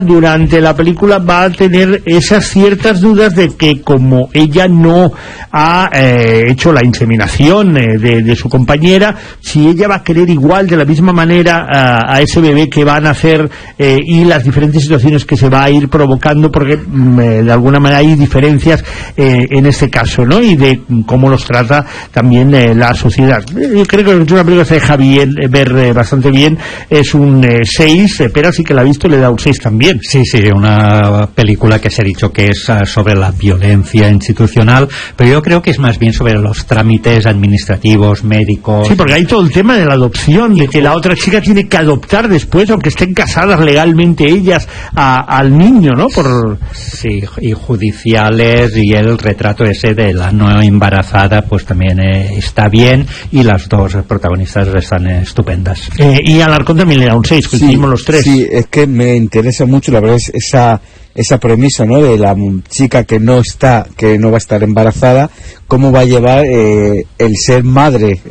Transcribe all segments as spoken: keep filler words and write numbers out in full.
durante la película va a tener esas ciertas dudas de que como ella no ha eh, hecho la inseminación eh, de, de su compañera, si ella va a querer igual de la misma manera a, a ese bebé que va a nacer eh, y las diferentes situaciones que se va a ir provocando, porque eh, de alguna manera hay diferencias eh, en este caso, ¿no? Y de cómo los trata también eh, la sociedad. Yo creo que es una película que se deja bien, ver eh, bastante bien. Es un seis, eh, pero sí que la ha visto, le da un seis también. Sí, sí, una película que se ha dicho que es uh, sobre la violencia institucional, pero yo creo que es más bien sobre los trámites administrativos, médicos. Sí, porque hay todo el tema de la adopción, de que la otra chica tiene que adoptar después, aunque estén casadas legalmente ellas, a, al niño, ¿no? Por... Sí, y judiciales, y el retrato ese de la no embarazada, pues también eh, está bien, y las dos protagonistas están eh, estupendas. Eh, y Alarcón también le da un seis, coincidimos sí, los tres. Sí, es que me interesa mucho, la verdad, es esa esa premisa, ¿no?, de la chica que no está, que no va a estar embarazada, cómo va a llevar eh, el ser madre.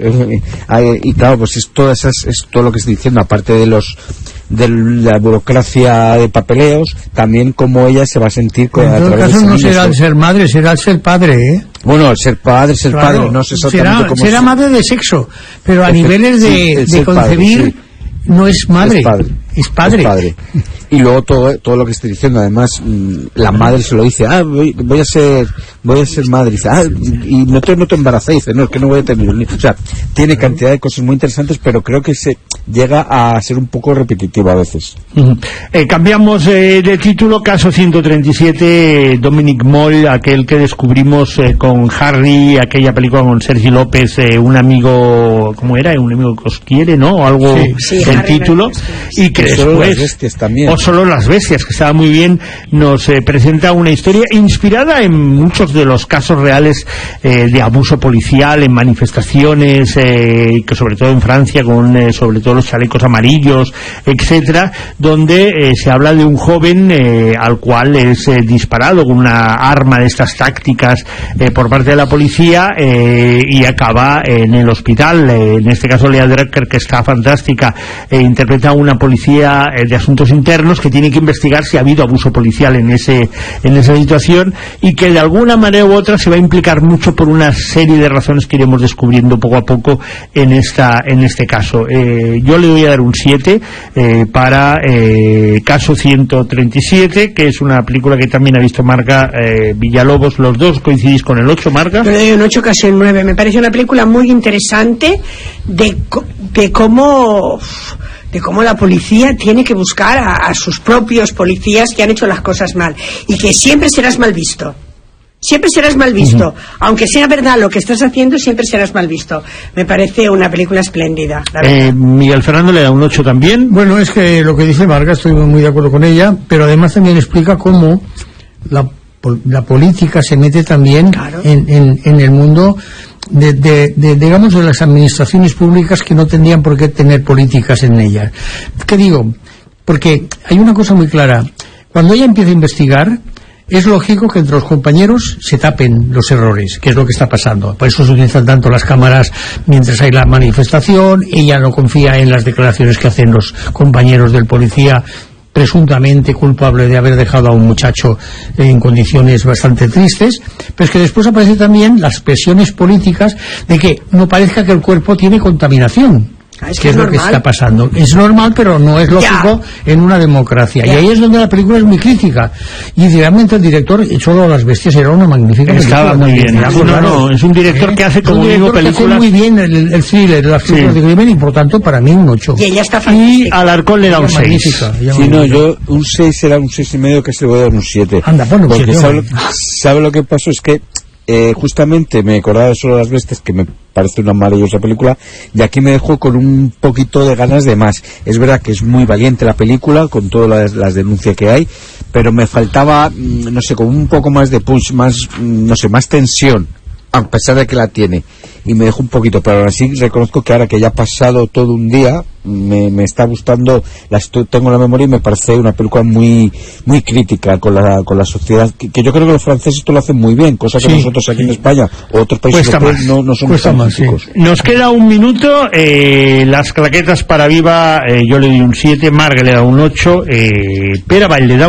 Y claro, pues es todo, esas, es todo lo que estoy diciendo, aparte de los de la burocracia de papeleos, también cómo ella se va a sentir con, en todo caso no será el ser madre, será el ser padre, ¿eh? Bueno, el ser padre, ser claro, padre, no sé exactamente será, cómo será se... madre de sexo, pero a niveles de, sí, de concebir padre, sí. No es madre, es padre, es padre. Es padre. Y luego todo todo lo que estoy diciendo, además la madre se lo dice, ah, voy, voy a ser voy a ser madre, y dice, ah, y no te, no te embarazas, dice, no, es que no voy a tener un niño. O sea, tiene cantidad de cosas muy interesantes, pero creo que se llega a ser un poco repetitivo a veces. Uh-huh. eh, cambiamos eh, de título. Caso ciento treinta y siete, Dominic Moll, aquel que descubrimos eh, con Harry, aquella película con Sergi López, eh, un amigo, ¿cómo era? Un amigo que os quiere, ¿no? O algo sí, del sí, título, sí. Y que o después, solo las bestias también. o solo las bestias, que estaba muy bien, nos eh, presenta una historia inspirada en muchos de los casos reales eh, de abuso policial, en manifestaciones, eh, que sobre todo en Francia, con eh, sobre todo los chalecos amarillos, etcétera, donde eh, se habla de un joven eh, al cual es eh, disparado con una arma de estas tácticas eh, por parte de la policía eh, y acaba en el hospital. Eh, en este caso Lea Drucker, que está fantástica, eh, interpreta a una policía eh, de asuntos internos que tiene que investigar si ha habido abuso policial en ese en esa situación, y que de alguna manera u otra se va a implicar mucho por una serie de razones que iremos descubriendo poco a poco en esta en este caso. Eh, yo le voy a dar un siete eh, para eh, Caso ciento treinta y siete, que es una película que también ha visto Marga eh, Villalobos. Los dos coincidís con el ocho, Marga. Yo le doy un ocho, casi un nueve. Me parece una película muy interesante de, de cómo... de cómo la policía tiene que buscar a, a sus propios policías que han hecho las cosas mal, y que siempre serás mal visto. Siempre serás mal visto. Uh-huh. Aunque sea verdad lo que estás haciendo, siempre serás mal visto. Me parece una película espléndida. Eh, Miguel Fernando le da un ocho también. Bueno, es que lo que dice Marga, estoy muy de acuerdo con ella, pero además también explica cómo la, la política se mete también claro. en, en, en el mundo de, de, de, digamos, de las administraciones públicas, que no tendrían por qué tener políticas en ellas. ¿Qué digo? Porque hay una cosa muy clara. Cuando ella empieza a investigar, es lógico que entre los compañeros se tapen los errores, que es lo que está pasando. Por eso se utilizan tanto las cámaras mientras hay la manifestación. Ella no confía en las declaraciones que hacen los compañeros del policía, presuntamente culpable de haber dejado a un muchacho en condiciones bastante tristes. Pero es que después aparecen también las presiones políticas de que no parezca que el cuerpo tiene contaminación. Es que ¿Qué es, es lo que está pasando? Es normal, pero no es lógico ya. en una democracia. Ya. Y ahí es donde la película es muy crítica. Y realmente el director, Solo las bestias, era una magnífica película. Estaba muy bien. bien. No, no, no, es un director que hace, como digo, películas... muy bien el, el thriller, las películas sí. de crimen, y por tanto, para mí, un ocho. Y ella está fantástica. Y Alarcón le da un seis. Sí, no, yo un seis será un seis y medio, que se le voy a dar un siete. Anda, bueno, porque siete, sabe, sabe lo que pasó, es que eh, justamente me acordaba de Solo las bestias, que me parece una maravillosa película, y aquí me dejó con un poquito de ganas de más. Es verdad que es muy valiente la película, con todas las, las denuncias que hay, pero me faltaba, no sé, como un poco más de punch, más, no sé, más tensión. a pesar de que la tiene, y me dejo un poquito, pero aún así reconozco que ahora que ya ha pasado todo un día, me, me está gustando, la estoy, tengo la memoria y me parece una película muy muy crítica con la con la sociedad, que, que yo creo que los franceses esto lo hacen muy bien, cosa que sí, nosotros aquí sí. en España o otros países europeos no, no somos tan más, sí. Nos queda un minuto, eh, las claquetas para Viva, eh, yo le doy un siete, Marga le da un ocho, eh, Pere Vall le da